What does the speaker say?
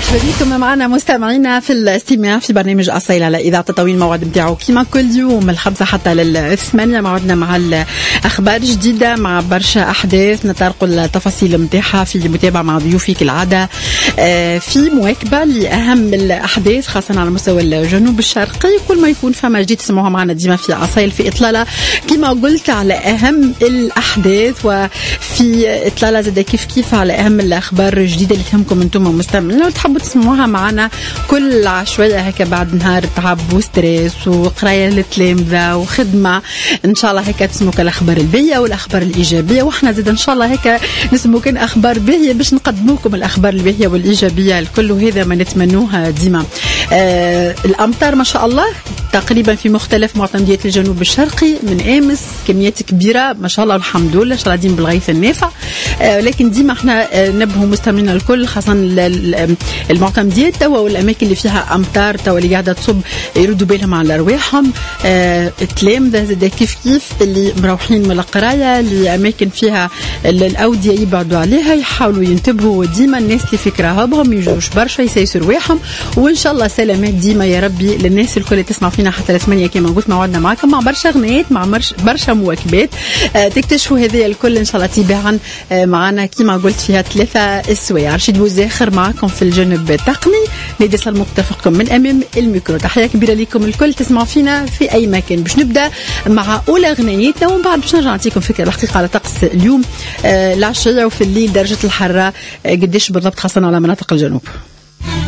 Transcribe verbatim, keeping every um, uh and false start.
مرحبا بكم معنا مستمعينا في الاستماع في برنامج أصيل على إذاعة الطويل. موعد متاعو كيما كل يوم الخمسة حتى للثمانية. موعدنا مع الأخبار جديدة مع برشا أحداث نطرقوا التفاصيل متاعها في متابعة مع ضيوفي كالعادة في مواكبة لأهم الأحداث خاصة على مستوى الجنوب الشرقي. كل ما يكون فما جديد تسمعوها معنا ديما في أصيل في إطلالة كيما قلت على أهم الأحداث، وفي إطلالة زاد كيف كيف على أهم الأخبار الجديدة اللي تهمكم أنتم مستمعين. لو تحبوا تسمعوها معنا كل عشوائية هكا بعد نهار تعب وستريس وقراية للتلامذة وخدمة، إن شاء الله هكا تسمعوا الأخبار الباهية والأخبار الإيجابية، وإحنا زاد إن شاء الله هكا نسمعوا كان أخبار باهية باش نقدموكم الأخبار الباهية والإيجابية الكل، وهذا ما نتمنوها ديما. آه الأمطار ما شاء الله تقريبا في مختلف معتمديات الجنوب الشرقي من أمس كميات كبيرة ما شاء الله والحمد لله شرادين بالغيث النافع. آه لكن ديما احنا آه نبهوا مستمعينا الكل خاصة المعتمديات توا والأماكن اللي فيها أمطار توا اللي قاعدة تصب يردوا بالهم على أرواحهم. آه التلامذة زاد كيف كيف اللي مروحين من القراية لأماكن فيها الأودية يبعدوا عليها يحاولوا ينتبهوا ديما. الناس اللي في كراهبهم يجوش برشا يسيسوا رواحهم، وإن شاء الله سلامات ديما يا ربي للناس الكل تسمع فينا حتى الثمانية كما قلت. موعدنا معكم مع برشا غنيات مع برشا مواكبات آه تكتشفوا هذه الكل إن شاء الله تباعا آه معنا كما قلت فيها ثلاثة السوايع. رشيد بوزاخر معكم في الجانب التقني، نادي سلمى متفقكم من أمام الميكرو. تحية كبيرة لكم الكل تسمعوا فينا في أي مكان. باش نبدأ مع أولى غنيتنا ومن بعد باش نرجع نعطيكم فكرة الحقيقة على طقس اليوم آه العشية وفي الليل درجة الحرارة آه قديش بالضبط خاصة على مناطق الجنوب.